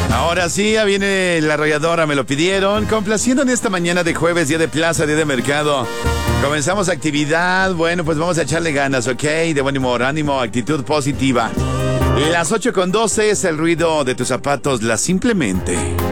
Ahora sí, ya viene la arrolladora, me lo pidieron. Complaciendo en esta mañana de jueves, día de plaza, día de mercado. Comenzamos actividad, bueno, pues vamos a echarle ganas, ¿ok? De buen humor, ánimo, actitud positiva. Las 8:12 es el ruido de tus zapatos, la simplemente.